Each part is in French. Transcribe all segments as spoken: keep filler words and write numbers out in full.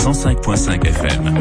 cent cinq virgule cinq F M.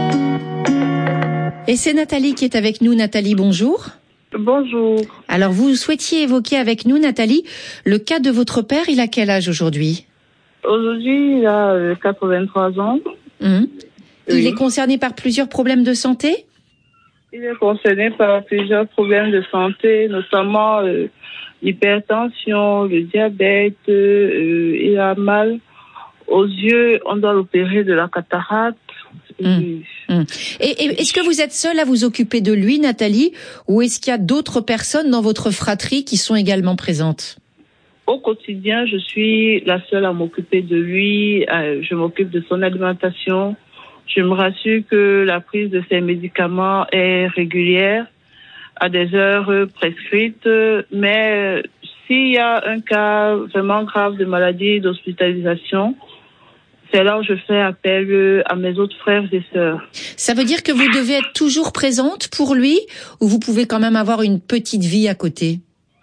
Et c'est Nathalie qui est avec nous. Nathalie, bonjour. Bonjour. Alors, vous souhaitiez évoquer avec nous, Nathalie, le cas de votre père. Il a quel âge aujourd'hui ? Aujourd'hui, il a euh, quatre-vingt-trois ans. Mmh. Il Oui. est concerné par plusieurs problèmes de santé ? Il est concerné par plusieurs problèmes de santé, notamment euh, l'hypertension, le diabète. Euh, il a mal aux yeux. On doit l'opérer de la cataracte. Mmh. Mmh. Et, et est-ce que vous êtes seule à vous occuper de lui, Nathalie, ou est-ce qu'il y a d'autres personnes dans votre fratrie qui sont également présentes ? Au quotidien, je suis la seule à m'occuper de lui. Euh, je m'occupe de son alimentation. Je me rassure que la prise de ses médicaments est régulière, à des heures prescrites. Mais s'il y a un cas vraiment grave de maladie, d'hospitalisation, c'est là où je fais appel à mes autres frères et sœurs. Ça veut dire que vous devez être toujours présente pour lui, ou vous pouvez quand même avoir une petite vie à côté ?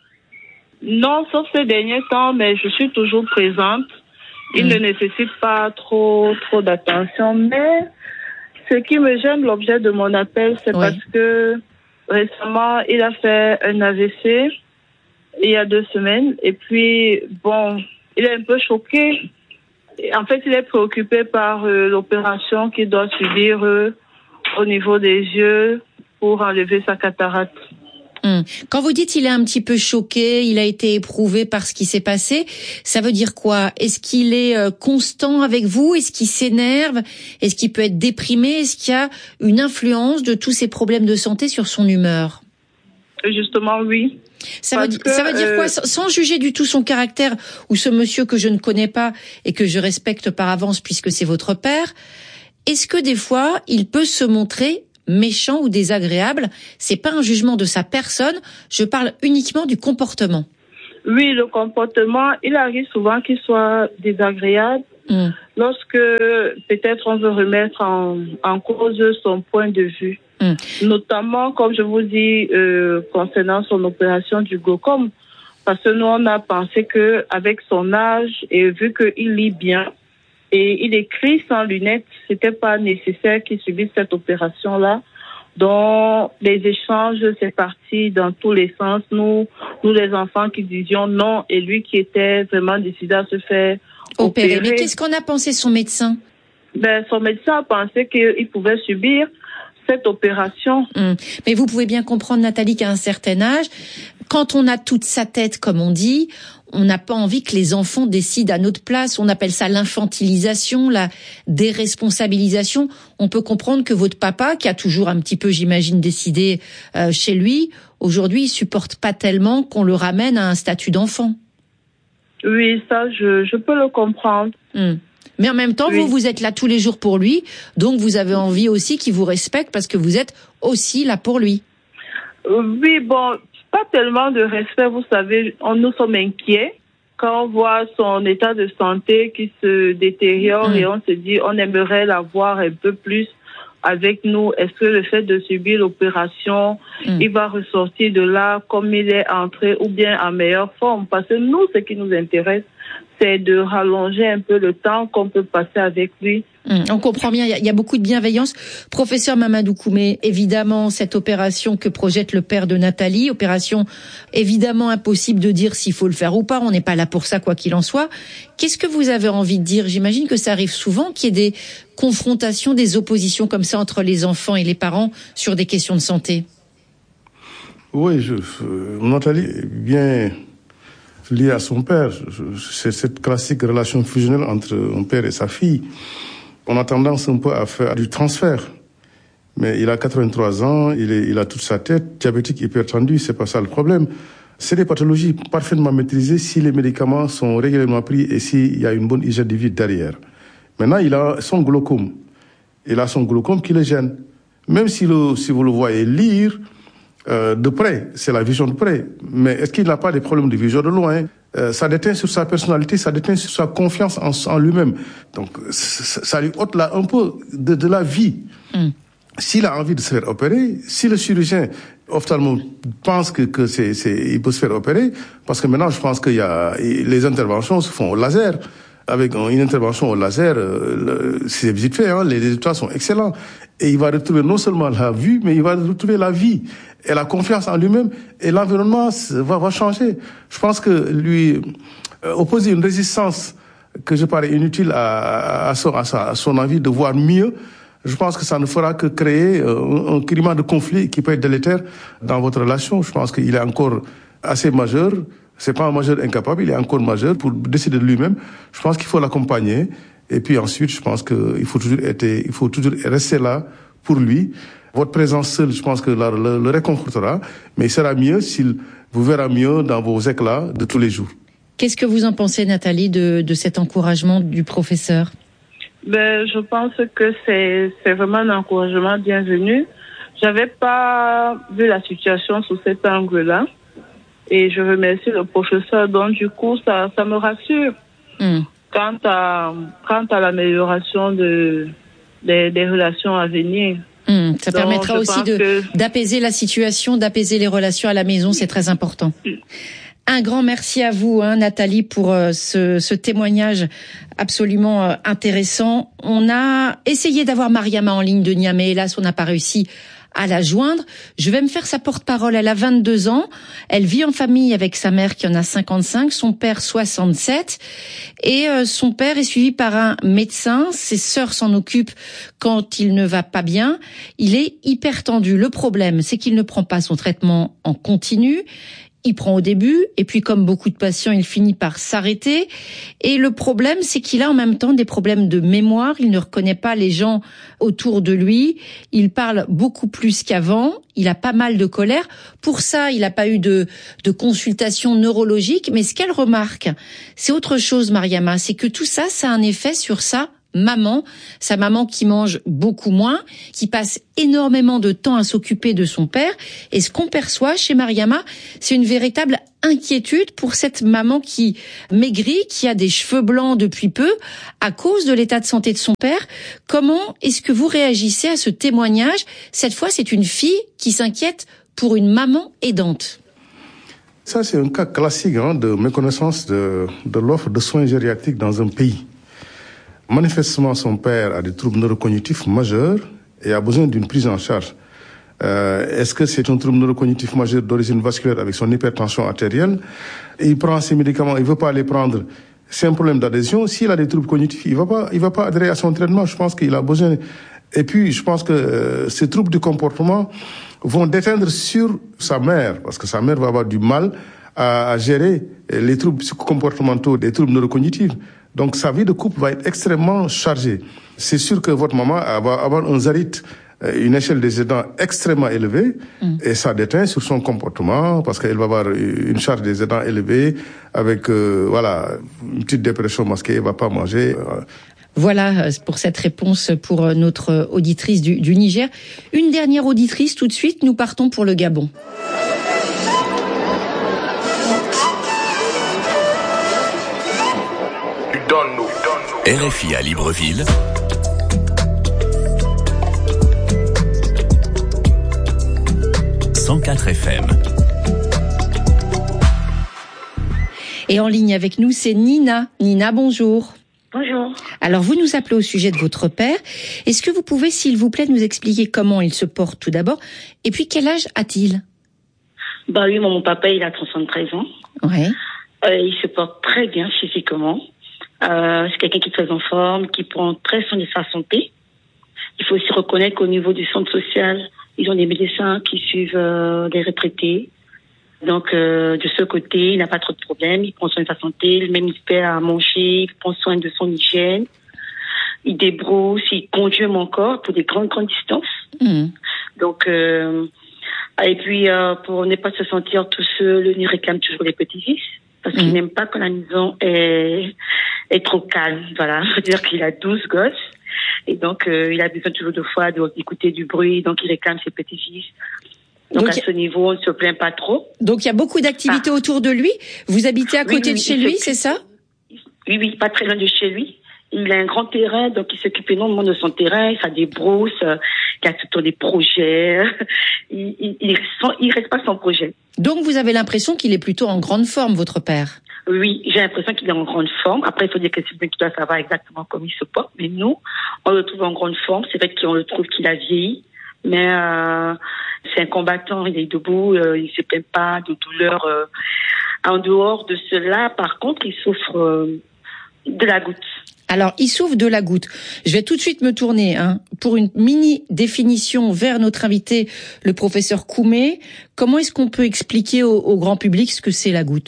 Non, sauf ces derniers temps, mais je suis toujours présente. Il mmh. ne nécessite pas trop, trop d'attention. Mais ce qui me gêne, l'objet de mon appel, c'est oui. parce que récemment, il a fait un A V C il y a deux semaines. Et puis, bon, il est un peu choqué. En fait, il est préoccupé par euh, l'opération qu'il doit subir euh, au niveau des yeux pour enlever sa cataracte. Quand vous dites il est un petit peu choqué, il a été éprouvé par ce qui s'est passé, ça veut dire quoi ? Est-ce qu'il est constant avec vous ? Est-ce qu'il s'énerve ? Est-ce qu'il peut être déprimé ? Est-ce qu'il y a une influence de tous ces problèmes de santé sur son humeur ? Justement, oui. Ça veut, que, ça veut dire quoi ? euh... Sans juger du tout son caractère, ou ce monsieur que je ne connais pas et que je respecte par avance puisque c'est votre père, est-ce que des fois il peut se montrer méchant ou désagréable? C'est pas un jugement de sa personne, je parle uniquement du comportement. Oui, le comportement, il arrive souvent qu'il soit désagréable mm. lorsque peut-être on veut remettre en, en cause son point de vue. Mm. Notamment, comme je vous dis, euh, concernant son opération du glaucome, parce que nous, on a pensé que avec son âge et vu qu'il lit bien, et il écrit sans lunettes, c'était pas nécessaire qu'il subisse cette opération-là. Donc, les échanges, c'est parti dans tous les sens. Nous, nous les enfants qui disions non, et lui qui était vraiment décidé à se faire opérer. opérer. Mais qu'est-ce qu'en a pensé son médecin ? Ben, son médecin a pensé qu'il pouvait subir cette opération. Hum. Mais vous pouvez bien comprendre, Nathalie, qu'à un certain âge, quand on a toute sa tête, comme on dit, on n'a pas envie que les enfants décident à notre place. On appelle ça l'infantilisation, la déresponsabilisation. On peut comprendre que votre papa, qui a toujours un petit peu, j'imagine, décidé euh, chez lui, aujourd'hui, il supporte pas tellement qu'on le ramène à un statut d'enfant. Oui, ça, je, je peux le comprendre. Hum. Mais en même temps, oui. vous, vous êtes là tous les jours pour lui, donc vous avez envie aussi qu'il vous respecte parce que vous êtes aussi là pour lui. Oui, bon, pas tellement de respect, vous savez, on, nous sommes inquiets quand on voit son état de santé qui se détériore mmh. et on se dit on aimerait l'avoir un peu plus avec nous. Est-ce que le fait de subir l'opération, mmh. il va ressortir de là comme il est entré ou bien en meilleure forme? Parce que nous, ce qui nous intéresse, c'est de rallonger un peu le temps qu'on peut passer avec lui. Mmh, on comprend bien, il y, a, il y a beaucoup de bienveillance. Professeur Mamadou Koumé, évidemment, cette opération que projette le père de Nathalie, opération évidemment impossible de dire s'il faut le faire ou pas, on n'est pas là pour ça quoi qu'il en soit. Qu'est-ce que vous avez envie de dire ? J'imagine que ça arrive souvent qu'il y ait des confrontations, des oppositions comme ça entre les enfants et les parents sur des questions de santé. Oui, je, Nathalie est bien liée à son père. C'est cette classique relation fusionnelle entre un père et sa fille. On a tendance un peu à faire du transfert. Mais il a quatre-vingt-trois ans, il, est, il a toute sa tête, diabétique, hypertendu, c'est pas ça le problème. C'est des pathologies parfaitement maîtrisées si les médicaments sont régulièrement pris et s'il y a une bonne hygiène de vie derrière. Maintenant, il a son glaucome. Il a son glaucome qui le gêne. Même si, le, si vous le voyez lire, euh, de près, c'est la vision de près. Mais est-ce qu'il n'a pas des problèmes de vision de loin ? Euh, ça déteint sur sa personnalité, ça déteint sur sa confiance en, en lui-même. Donc, ça, ça lui ôte là un peu de, de la vie. Mm. S'il a envie de se faire opérer, si le chirurgien ophtalmo pense que, que c'est, c'est, il peut se faire opérer, parce que maintenant, je pense qu'il y a, les interventions se font au laser. avec une intervention au laser, c'est vite fait, hein, les résultats sont excellents. Et il va retrouver non seulement la vue, mais il va retrouver la vie et la confiance en lui-même, et l'environnement va, va changer. Je pense que lui opposer une résistance que je parais inutile à, à, son, à, sa, à son envie de voir mieux, je pense que ça ne fera que créer un, un climat de conflit qui peut être délétère dans votre relation. Je pense qu'il est encore assez majeur. C'est pas un majeur incapable, il est encore majeur pour décider de lui-même. Je pense qu'il faut l'accompagner. Et puis ensuite, je pense qu'il faut toujours être, il faut toujours rester là pour lui. Votre présence seule, je pense que le, le, le réconfortera. Mais il sera mieux s'il vous verra mieux dans vos éclats de tous les jours. Qu'est-ce que vous en pensez, Nathalie, de, de cet encouragement du professeur? Ben, je pense que c'est, c'est vraiment un encouragement bienvenu. J'avais pas vu la situation sous cet angle-là. Et je remercie le professeur. Donc, du coup, ça, ça me rassure. Mm. Quant à, quant à l'amélioration de, des, des relations à venir. Mmh, ça Donc, permettra aussi de, que... d'apaiser la situation, d'apaiser les relations à la maison, c'est très important. Un grand merci à vous, hein, Nathalie, pour euh, ce, ce témoignage absolument euh, intéressant. On a essayé d'avoir Mariama en ligne de Niamey, hélas, on n'a pas réussi à la joindre. Je vais me faire sa porte-parole. Elle a vingt-deux ans. Elle vit en famille avec sa mère qui en a cinquante-cinq, son père soixante-sept. Et euh, son père est suivi par un médecin. Ses sœurs s'en occupent quand il ne va pas bien. Il est hyper tendu. Le problème, c'est qu'il ne prend pas son traitement en continu. Il prend au début, et puis comme beaucoup de patients, il finit par s'arrêter. Et le problème, c'est qu'il a en même temps des problèmes de mémoire. Il ne reconnaît pas les gens autour de lui. Il parle beaucoup plus qu'avant. Il a pas mal de colère. Pour ça, il n'a pas eu de, de consultation neurologique. Mais ce qu'elle remarque, c'est autre chose, Mariama. C'est que tout ça, ça a un effet sur ça. Maman, sa maman qui mange beaucoup moins, qui passe énormément de temps à s'occuper de son père. Et ce qu'on perçoit chez Mariama, c'est une véritable inquiétude pour cette maman qui maigrit, qui a des cheveux blancs depuis peu, à cause de l'état de santé de son père. Comment est-ce que vous réagissez à ce témoignage? Cette fois, c'est une fille qui s'inquiète pour une maman aidante. Ça, c'est un cas classique hein, de méconnaissance de, de l'offre de soins gériatriques dans un pays. Manifestement, son père a des troubles neurocognitifs majeurs et a besoin d'une prise en charge. Euh, est-ce que c'est un trouble neurocognitif majeur d'origine vasculaire avec son hypertension artérielle? Il prend ses médicaments, il veut pas les prendre. C'est un problème d'adhésion. S'il a des troubles cognitifs, il va pas, il va pas adhérer à son traitement. Je pense qu'il a besoin. Et puis, je pense que euh, ces troubles du comportement vont déteindre sur sa mère, parce que sa mère va avoir du mal à, à gérer les troubles psychocomportementaux, des troubles neurocognitifs. Donc, sa vie de couple va être extrêmement chargée. C'est sûr que votre maman va avoir un zarit, une échelle des aidants extrêmement élevée, mmh. et ça déteint sur son comportement, parce qu'elle va avoir une charge des aidants élevée, avec, euh, voilà, une petite dépression masquée, elle va pas manger. Voilà pour cette réponse pour notre auditrice du, du Niger. Une dernière auditrice tout de suite, nous partons pour le Gabon. R F I à Libreville, cent quatre F M. Et en ligne avec nous, c'est Nina. Nina, bonjour. Bonjour. Alors, vous nous appelez au sujet de votre père. Est-ce que vous pouvez, s'il vous plaît, nous expliquer comment il se porte tout d'abord, et puis quel âge a-t-il? Bah oui, mon papa, il a soixante-treize ans. Ouais. Euh, il se porte très bien physiquement. Euh, c'est quelqu'un qui est très en forme, qui prend très soin de sa santé. Il faut aussi reconnaître qu'au niveau du centre social, ils ont des médecins qui suivent euh, les retraités. Donc, euh, de ce côté, il n'a pas trop de problèmes. Il prend soin de sa santé, même il se fait à manger, il prend soin de son hygiène. Il débrouille, il conduit encore pour des grandes, grandes distances. Mmh. Donc, euh, et puis, euh, pour ne pas se sentir tout seul, il réclame toujours les petits-fils. Parce mmh. qu'il n'aime pas quand la maison est, est trop calme. Voilà. C'est-à-dire qu'il a douze gosses. Et donc, euh, il a besoin toujours de fois d'écouter du bruit. Donc, il réclame ses petits-fils. Donc, donc, à ce niveau, on ne se plaint pas trop. Donc, il y a beaucoup d'activités ah. autour de lui. Vous habitez à côté oui, oui, de chez lui, c'est ça? Oui, oui, pas très loin de chez lui. Il a un grand terrain, donc il s'occupe énormément de son terrain. Il fait des brousses, euh, il a tout le temps des projets. il, il, il, il reste pas sans projet. Donc, vous avez l'impression qu'il est plutôt en grande forme, votre père? Oui, j'ai l'impression qu'il est en grande forme. Après, il faut dire que c'est bien qu'il doit savoir exactement comment il se porte. Mais nous, on le trouve en grande forme. C'est vrai qu'on le trouve qu'il a vieilli. Mais euh, c'est un combattant, il est debout, euh, il ne se plaint pas de douleur. Euh. En dehors de cela, par contre, il souffre euh, de la goutte. Alors, il souffre de la goutte. Je vais tout de suite me tourner hein, pour une mini définition vers notre invité, le professeur Koumé. Comment est-ce qu'on peut expliquer au, au grand public ce que c'est la goutte ?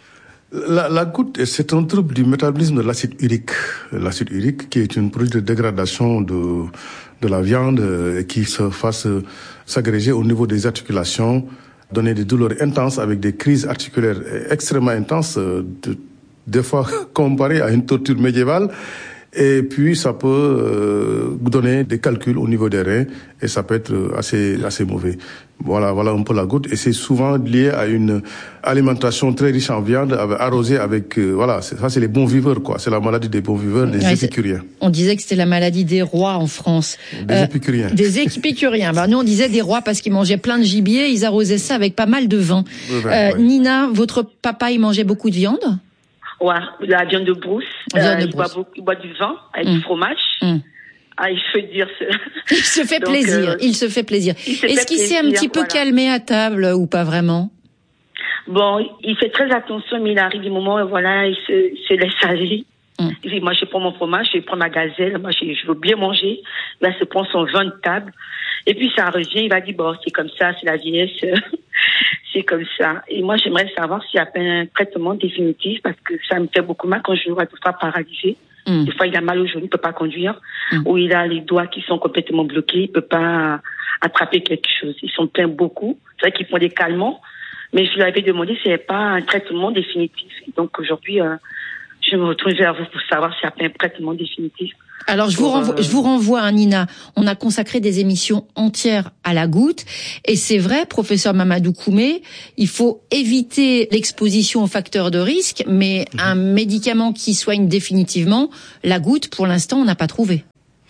La, la goutte, c'est un trouble du métabolisme de l'acide urique. L'acide urique, qui est une produit de dégradation de, de la viande, et qui se fasse s'agréger au niveau des articulations, donner des douleurs intenses avec des crises articulaires extrêmement intenses, de, des fois comparées à une torture médiévale. Et puis, ça peut euh, donner des calculs au niveau des reins et ça peut être assez assez mauvais. Voilà, voilà un peu la goutte. Et c'est souvent lié à une alimentation très riche en viande, arrosée avec... Euh, voilà, c'est, ça c'est les bons viveurs, quoi. C'est la maladie des bons viveurs, des ouais, épicuriens. On disait que c'était la maladie des rois en France. Des euh, épicuriens. Des épicuriens. Ben, nous, on disait des rois parce qu'ils mangeaient plein de gibier, ils arrosaient ça avec pas mal de vin. Ouais, euh, ouais. Nina, votre papa, il mangeait beaucoup de viande ? Ouais, la viande de brousse. Viande euh, de il, brousse. boit beaucoup, il boit du vin avec mmh. du fromage. Mmh. Ah, il faut dire cela. Il se fait Donc, plaisir. Euh, il se fait plaisir. Se Est-ce fait qu'il plaisir, s'est un petit peu voilà. calmé à table ou pas vraiment ? Bon, il fait très attention, mais il arrive des moments où voilà, il se, se laisse aller. Mmh. Il dit, moi, je prends mon fromage, je prends ma gazelle, moi, je, je veux bien manger. Là, il se prend son vin de table. Et puis, ça revient, il va dire, bon, c'est comme ça, c'est la vieillesse. C'est comme ça. Et moi, j'aimerais savoir s'il y a pas un traitement définitif parce que ça me fait beaucoup mal quand je le vois des fois paralysé. Mm. Des fois, il a mal au genou, il peut pas conduire. Mm. Ou il a les doigts qui sont complètement bloqués, il peut pas attraper quelque chose. Ils s'en plaignent beaucoup. C'est vrai qu'ils font des calmants. Mais je lui avais demandé s'il n'y avait pas un traitement définitif. Et donc, aujourd'hui, euh, je me retourne vers vous pour savoir s'il y a pas un traitement définitif. Alors je vous renvoie, je vous renvoie, hein, Nina. On a consacré des émissions entières à la goutte, et c'est vrai, professeur Mamadou Koumé, il faut éviter l'exposition aux facteurs de risque, mais mmh. un médicament qui soigne définitivement la goutte, pour l'instant, on n'a pas trouvé.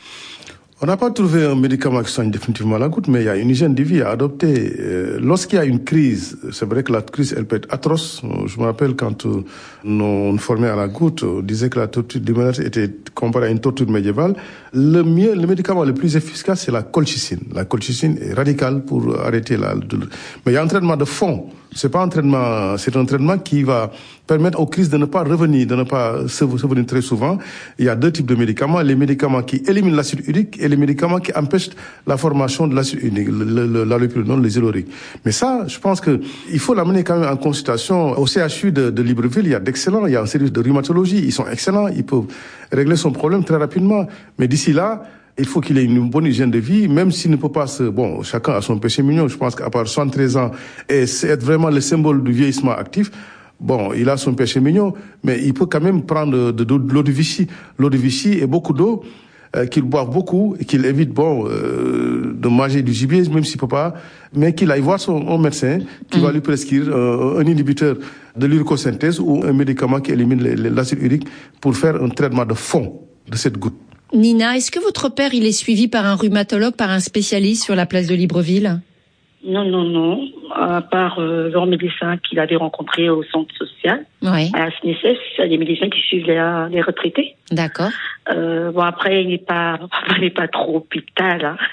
On n'a pas trouvé un médicament qui soigne définitivement la goutte, mais il y a une hygiène de vie à adopter. Euh, lorsqu'il y a une crise, c'est vrai que la crise, elle peut être atroce. Je me rappelle quand euh, on formait à la goutte, on disait que la torture d'humanité était comparée à une torture médiévale. Le mieux, le médicament le plus efficace, c'est la colchicine. La colchicine est radicale pour arrêter la douleur. Mais il y a un traitement de fond. C'est pas un traitement, c'est un traitement qui va permettre aux crises de ne pas revenir, de ne pas se venir très souvent. Il y a deux types de médicaments. Les médicaments qui éliminent l'acide urique et les médicaments qui empêchent la formation de l'acide urique, le, le, l'allopyronol, les yloriques. Mais ça, je pense que il faut l'amener quand même en consultation. Au C H U de, de Libreville, il y a d'excellents, il y a un service de rhumatologie. Ils sont excellents. Ils peuvent régler son problème très rapidement. Mais d'ici là, il faut qu'il ait une bonne hygiène de vie, même s'il ne peut pas se... Bon, chacun a son péché mignon. Je pense qu'à part soixante-treize ans, et c'est être vraiment le symbole du vieillissement actif, bon, il a son péché mignon, mais il peut quand même prendre de, de, de l'eau de Vichy. L'eau de Vichy et beaucoup d'eau, euh, qu'il boive beaucoup et qu'il évite, bon, euh, de manger du gibier, même s'il peut pas, mais qu'il aille voir son, son médecin qui mmh. va lui prescrire euh, un inhibiteur de l'uricosynthèse ou un médicament qui élimine les, les, l'acide urique pour faire un traitement de fond de cette goutte. Nina, est-ce que votre père, il est suivi par un rhumatologue, par un spécialiste sur la place de Libreville ? Non, non, non. À part euh, leur médecin qu'il avait rencontré au centre social, ouais. à la S N S S, il y a des médecins qui suivent les, les retraités. D'accord. Euh, bon, après, il n'est pas, il n'est pas trop hôpital. Hein.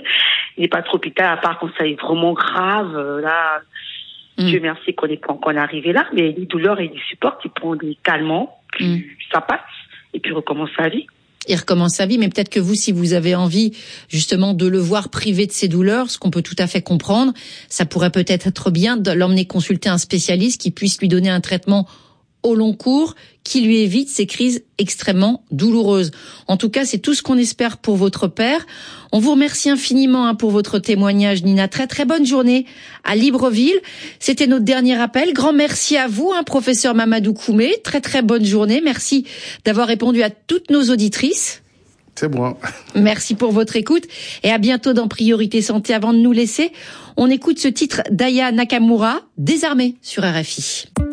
Il n'est pas trop hôpital, à part quand ça est vraiment grave. Euh, là, mm. Dieu merci qu'on n'est pas encore arrivé là, mais les douleurs, il les supporte, il prend des calmants, puis mm. ça passe, et puis il recommence sa vie. Il recommence sa vie, mais peut-être que vous, si vous avez envie justement de le voir privé de ses douleurs, ce qu'on peut tout à fait comprendre, ça pourrait peut-être être bien de l'emmener consulter un spécialiste qui puisse lui donner un traitement au long cours, qui lui évite ces crises extrêmement douloureuses. En tout cas, c'est tout ce qu'on espère pour votre père. On vous remercie infiniment hein, pour votre témoignage, Nina. Très très bonne journée à Libreville. C'était notre dernier appel. Grand merci à vous, hein, professeur Mamadou Koumé. Très très bonne journée. Merci d'avoir répondu à toutes nos auditrices. C'est bon. Merci pour votre écoute et à bientôt dans Priorité Santé. Avant de nous laisser, on écoute ce titre d'Aya Nakamura, Désarmé sur R F I.